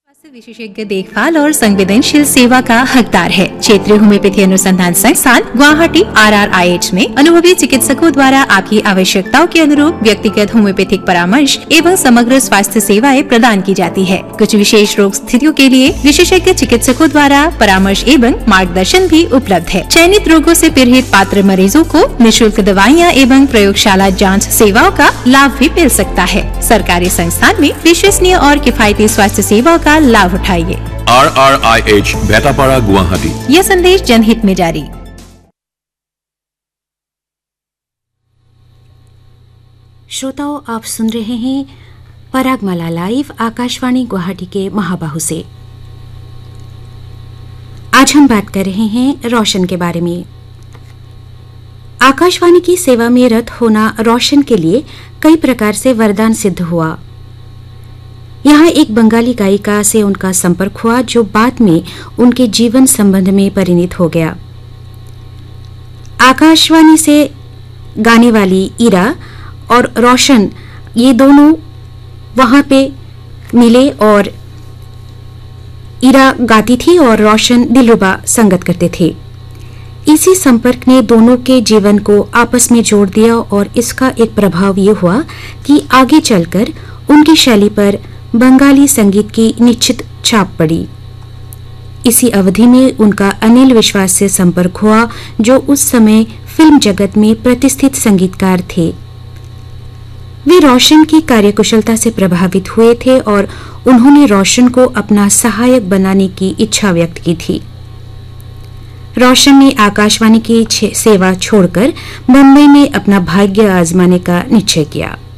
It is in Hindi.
स्वास्थ्य विशेषज्ञ देखभाल और संवेदनशील सेवा का हकदार है। क्षेत्रीय होम्योपैथी अनुसंधान संस्थान गुवाहाटी RRIH में अनुभवी चिकित्सकों द्वारा आपकी आवश्यकताओं के अनुरूप व्यक्तिगत होम्योपैथिक परामर्श एवं समग्र स्वास्थ्य सेवाएं प्रदान की जाती है। कुछ विशेष रोग स्थितियों के लिए विशेषज्ञ चिकित्सकों द्वारा परामर्श एवं मार्गदर्शन भी उपलब्ध है। चयनित रोगों से पीड़ित पात्र मरीजों को निःशुल्क दवाइयाँ एवं प्रयोगशाला जाँच सेवाओं का लाभ भी मिल सकता है। सरकारी संस्थान में विश्वसनीय और किफायती स्वास्थ्य सेवाओं का लाभ उठाइए। RRIH भेटापाड़ा गुवाहाटी। यह संदेश जनहित में जारी। श्रोताओं, आप सुन रहे हैं परागमाला लाइव आकाशवाणी गुवाहाटी के महाबाहु से। आज हम बात कर रहे हैं रोशन के बारे में। आकाशवाणी की सेवा में रत होना रोशन के लिए कई प्रकार से वरदान सिद्ध हुआ। यहाँ एक बंगाली गायिका से उनका संपर्क हुआ जो बाद में उनके जीवन संबंध में परिणत हो गया। आकाशवाणी से गाने वाली ईरा और रोशन ये दोनों वहां पे मिले और ईरा गाती थी और रोशन दिलरुबा संगत करते थे। इसी संपर्क ने दोनों के जीवन को आपस में जोड़ दिया और इसका एक प्रभाव ये हुआ कि आगे चलकर उनकी शैली पर बंगाली संगीत की निश्चित छाप पड़ी। इसी अवधि में उनका अनिल विश्वास से संपर्क हुआ जो उस समय फिल्म जगत में प्रतिष्ठित संगीतकार थे। वे रोशन की कार्यकुशलता से प्रभावित हुए थे और उन्होंने रोशन को अपना सहायक बनाने की इच्छा व्यक्त की थी। रोशन ने आकाशवाणी की सेवा छोड़कर मुंबई में अपना भाग्य आजमाने का निश्चय किया।